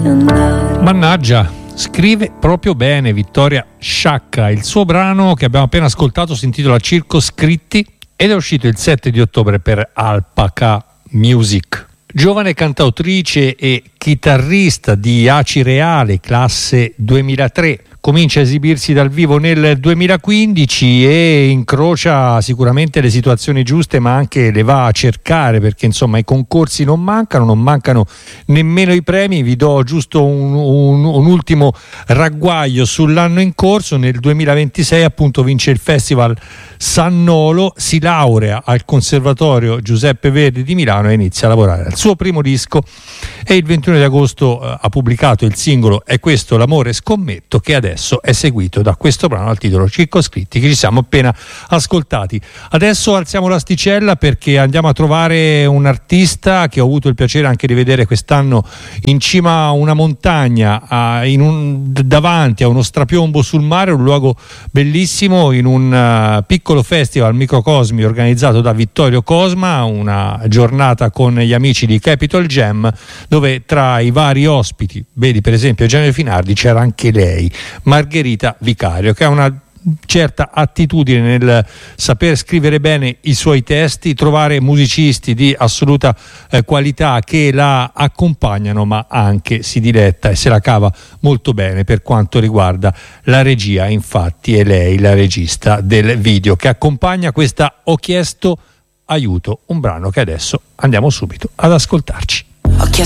Mannaggia, scrive proprio bene Vittoria Sciacca. Il suo brano che abbiamo appena ascoltato si intitola Circoscritti ed è uscito il 7 di ottobre per Alpaca Music. Giovane cantautrice e chitarrista di Acireale, classe 2003. Comincia a esibirsi dal vivo nel 2015 e incrocia sicuramente le situazioni giuste, ma anche le va a cercare, perché insomma i concorsi non mancano nemmeno i premi. Vi do giusto un ultimo ragguaglio sull'anno in corso. Nel 2026 appunto vince il Festival San Nolo, si laurea al Conservatorio Giuseppe Verdi di Milano e inizia a lavorare al suo primo disco, e il 21 di agosto ha pubblicato il singolo È questo l'amore scommetto, che adesso è seguito da questo brano al titolo Circoscritti, che ci siamo appena ascoltati. Adesso alziamo l'asticella perché andiamo a trovare un artista che ho avuto il piacere anche di vedere quest'anno in cima a una montagna, davanti a uno strapiombo sul mare, un luogo bellissimo, in un piccolo festival Microcosmi organizzato da Vittorio Cosma, una giornata con gli amici di Capitol Jam, dove tra i vari ospiti, vedi per esempio Eugenio Finardi, c'era anche lei, Margherita Vicario, che ha una certa attitudine nel saper scrivere bene i suoi testi, trovare musicisti di assoluta qualità che la accompagnano, ma anche si diletta e se la cava molto bene per quanto riguarda la regia. Infatti è lei la regista del video che accompagna questa Ho chiesto aiuto, un brano che adesso andiamo subito ad ascoltarci.